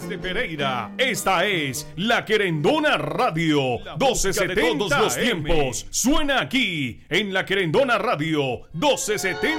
Desde Pereira, esta es La Querendona Radio, 1270 todos los tiempos. Suena aquí en La Querendona Radio, 1270